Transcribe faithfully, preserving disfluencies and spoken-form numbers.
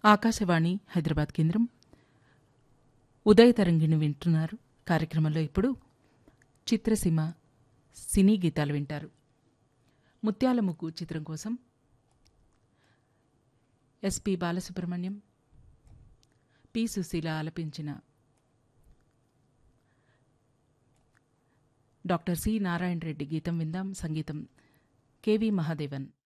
ఆకాశవాణి హైదరాబాద్ కేంద్రం ఉదయ తరంగిణి వింటున్నారు. కార్యక్రమంలో ఇప్పుడు చిత్రసీమ సినీ గీతాలు వింటారు. ముత్యాల ముగ్గు చిత్రం కోసం ఎస్పి బాలసుబ్రహ్మణ్యం, పి సుశీల ఆలపించిన డాక్టర్ సి నారాయణ రెడ్డి గీతం విందాం. సంగీతం కెవి మహాదేవన్.